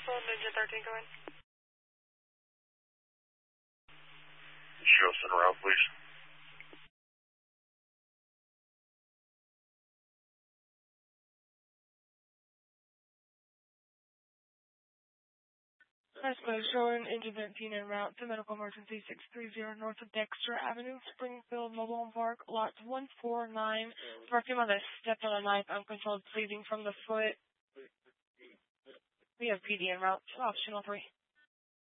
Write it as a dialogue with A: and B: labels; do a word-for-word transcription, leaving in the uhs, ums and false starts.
A: Central, Ninja thirteen, go in.
B: Show us in route, please.
A: Escalade showing engine thirteen en route to medical emergency six three zero north of Dexter Avenue, Springfield Mobile Home Park, lots one four nine. For a few months, stepped on a knife, uncontrolled bleeding from the foot. We have P D en route, optional three.